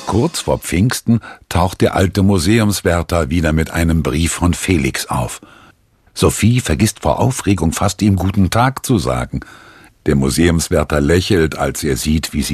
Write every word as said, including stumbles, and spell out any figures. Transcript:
Kurz vor Pfingsten taucht der alte Museumswärter wieder mit einem Brief von Felix auf. Sophie vergisst vor Aufregung fast ihm guten Tag zu sagen. Der Museumswärter lächelt, als er sieht, wie sie